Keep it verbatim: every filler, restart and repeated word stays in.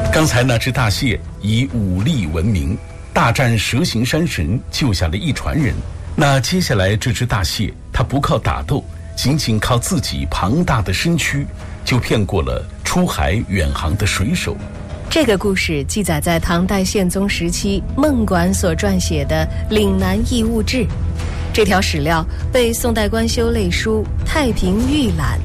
刚才那只大蟹以武力闻名，大战蛇形山神，救下了一船人。那接下来这只大蟹，它不靠打斗，仅仅靠自己庞大的身躯，就骗过了出海远航的水手。 这个故事记载在唐代宪宗时期孟管所撰写的《岭南异物志》。这条史料被宋代官修类书《太平御览》